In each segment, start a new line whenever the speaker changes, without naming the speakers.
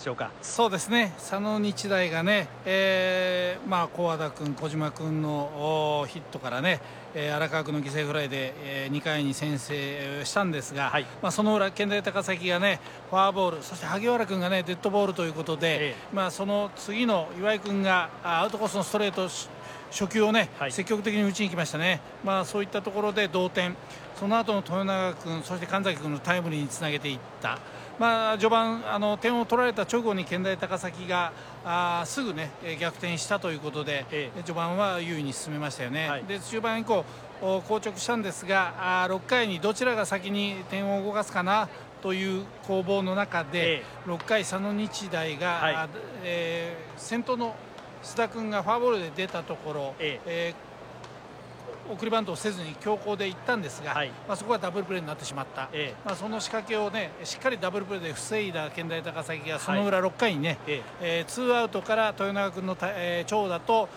しょうか。
そうですね、佐野日大がね、小和田君、小島君のヒットからね、荒川君の犠牲フライで、2回に先制したんですが、その裏、健大高崎がねフォアボール、そして萩原君がねデッドボールということで、その次の岩井君がアウトコースのストレート初球をね、積極的に打ちに行きましたね。そういったところで同点、その後の豊永君、そして神崎君のタイムリーにつなげていった。序盤点を取られた直後に健大高崎がすぐね逆転したということで、序盤は優位に進めましたよね。で中盤以降硬直したんですが、6回にどちらが先に点を動かすかなという攻防の中で、6回佐野日大が、先頭の須田君がフォアボールで出たところ、送りバントをせずに強攻でいったんですが、そこはダブルプレーになってしまった、その仕掛けをねしっかりダブルプレーで防いだ健大高崎がその裏6回にね、ツーアウトから豊永君の長打と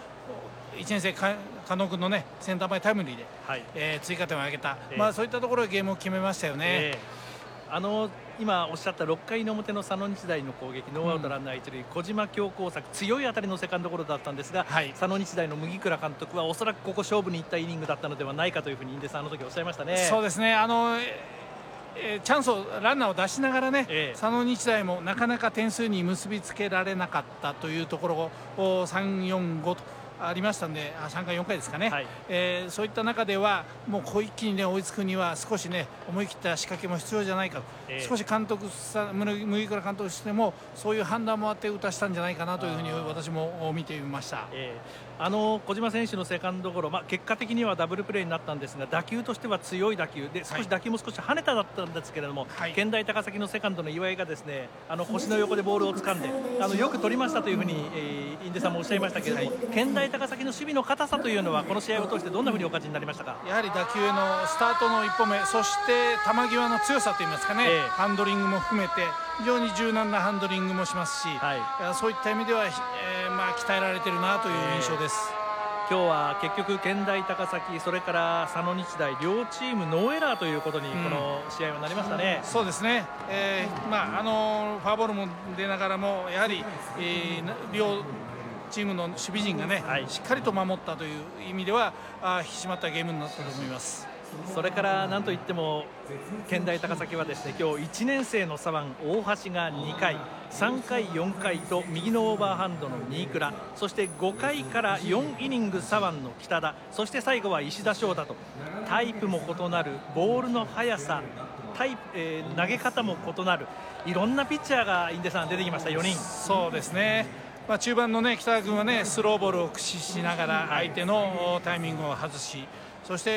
1年生加納君のねセンター前タイムリーで、追加点を挙げた、そういったところでゲームを決めましたよね。
今おっしゃった6回の表の佐野日大の攻撃、ノーアウトランナー一塁、小島強攻策、強い当たりのセカンドゴロだったんですが、佐野日大の麦倉監督はおそらくここ勝負にいったイニングだったのではないかというふうに印出さん、時おっしゃいましたね。
そうですね、チャンスをランナーを出しながらね、佐野日大もなかなか点数に結びつけられなかったというところを3、4、5とありましたので、3回、4回ですかね、そういった中ではもう一気に、ね、追いつくには少し、ね、思い切った仕掛けも必要じゃないかと、少し麦倉監督としてもそういう判断もあって打たしたんじゃないかなというふうに私も見てみました。
小島選手のセカンドゴロ、結果的にはダブルプレーになったんですが、打球としては強い打球で、打球も少し跳ねただったんですけれども、健大高崎のセカンドの岩井がですね腰の横でボールを掴んでよく取りましたというふうに印出さんもおっしゃいましたけれども、健大高崎の守備の硬さというのはこの試合を通してどんなふうにお感じになりましたか。
やはり打球のスタートの一歩目、そして球際の強さといいますかね、ハンドリングも含めて非常に柔軟なハンドリングもしますし、そういった意味では、鍛えられているなという印象です。
今日は結局健大高崎、それから佐野日大両チームノーエラーということにこの試合はなりましたね。
そうですね、フォアボールも出ながらもやはり、両チームの守備陣がね、しっかりと守ったという意味では引き締まったゲームになったと思います。
それからなんといっても健大高崎はですね、今日1年生の左腕大橋が2回、3回、4回と右のオーバーハンドの新倉、そして5回から4イニング左腕の北田、そして最後は石田翔太とタイプも異なるボールの速さ、投げ方も異なるいろんなピッチャーが印出さん出てきました。4人。
そうですね、中盤の、ね、北田君は、ね、スローボールを駆使しながら相手のタイミングを外し、そして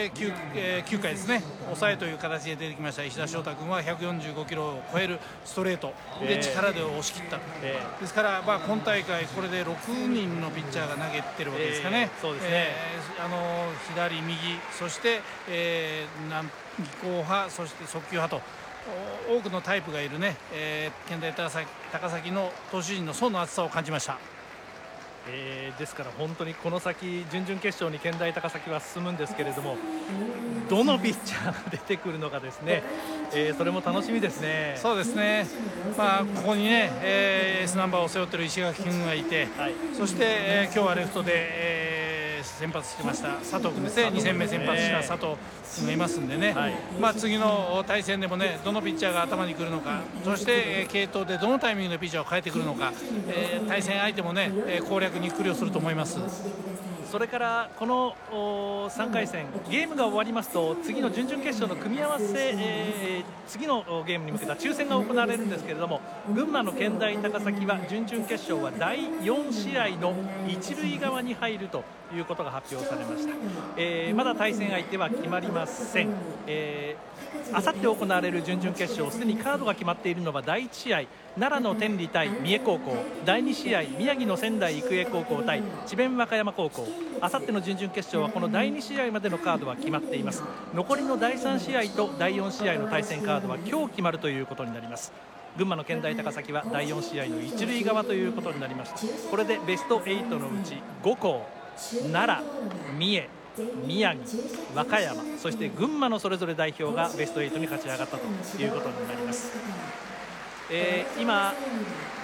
9回ですね、抑えという形で出てきました石田翔太君は145キロを超えるストレートで力で押し切った、ですから、今大会これで6人のピッチャーが投げてるわけですかね。左、右、そして軟技派、そして速球派と多くのタイプがいるね、健大高崎の投手陣の層の厚さを感じました。
ですから本当にこの先準々決勝に健大高崎は進むんですけれども、どのピッチャーが出てくるのかですね、それも楽しみですね。
そうですね、ここにね、エースナンバーを背負っている石垣君がいて、そして、今日はレフトで、先発してました佐藤君ですね、2戦目先発した佐藤君がいますんでね、次の対戦でもねどのピッチャーが頭にくるのか、そして、継投でどのタイミングでピッチャーを変えてくるのか、対戦相手もね攻略に苦慮すると思います。
それからこの3回戦ゲームが終わりますと次の準々決勝の組み合わせ、次のゲームに向けた抽選が行われるんですけれども、群馬の健大高崎は準々決勝は第4試合の一塁側に入るということが発表されました。まだ対戦相手は決まりません。あさって行われる準々決勝、すでにカードが決まっているのは第1試合奈良の天理対三重高校、第2試合宮城の仙台育英高校対智弁和歌山高校、あさっての準々決勝はこの第2試合までのカードは決まっています。残りの第3試合と第4試合の対戦カードは今日決まるということになります。群馬の健大高崎は第4試合の一塁側ということになりました。これでベスト8のうち5校、奈良、三重、宮城、和歌山、そして群馬のそれぞれ代表がベスト8に勝ち上がったということになります。今